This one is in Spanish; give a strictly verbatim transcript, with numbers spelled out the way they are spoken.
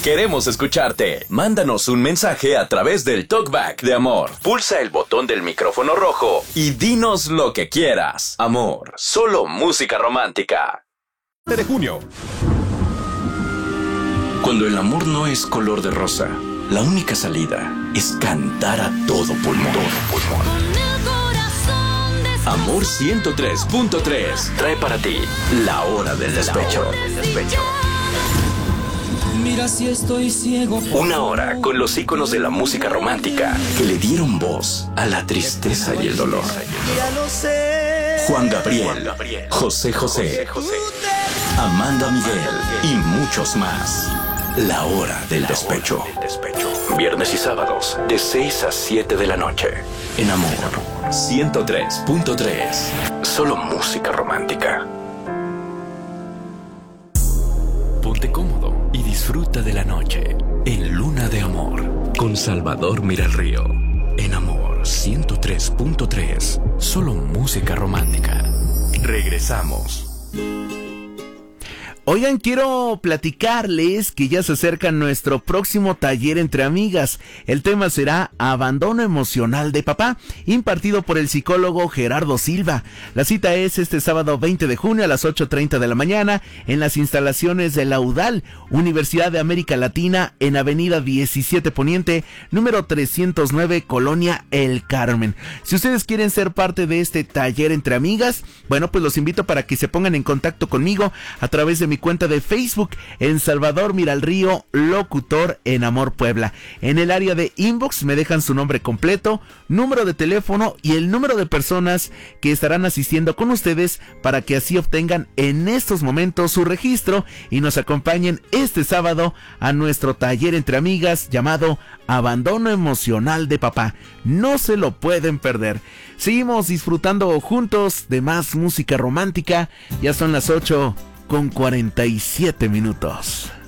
Queremos escucharte. Mándanos un mensaje a través del Talkback de Amor. Pulsa el botón del micrófono rojo y dinos lo que quieras. Amor, solo música romántica. De junio. Cuando el amor no es color de rosa, la única salida es cantar a todo pulmón. Todo pulmón. Amor ciento tres punto tres trae para ti La Hora del Despecho. Del despecho. Mira si estoy ciego. Una hora con los íconos de la música romántica que le dieron voz a la tristeza y el dolor. Juan Gabriel, José José, Amanda Miguel y muchos más. La Hora del Despecho. Viernes y sábados de seis a siete de la noche. En Amor ciento tres punto tres. Solo música romántica. Ponte cómodo y disfruta de la noche en Luna de Amor con Salvador Miralrío. En Amor ciento tres punto tres. Solo música romántica. Regresamos. Oigan, quiero platicarles que ya se acerca nuestro próximo taller entre amigas. El tema será Abandono Emocional de Papá, impartido por el psicólogo Gerardo Silva. La cita es este sábado veinte de junio a las ocho treinta de la mañana en las instalaciones de la U D A L, Universidad de América Latina, en Avenida diecisiete Poniente, número trescientos nueve, Colonia El Carmen. Si ustedes quieren ser parte de este taller entre amigas, bueno, pues los invito para que se pongan en contacto conmigo a través de mi cuenta de Facebook en Salvador Miralrío, locutor en Amor Puebla. En el área de inbox me dejan su nombre completo, número de teléfono y el número de personas que estarán asistiendo con ustedes para que así obtengan en estos momentos su registro y nos acompañen este sábado a nuestro taller entre amigas llamado Abandono Emocional de Papá. No se lo pueden perder. Seguimos disfrutando juntos de más música romántica. Ya son las ocho con cuarenta y siete minutos.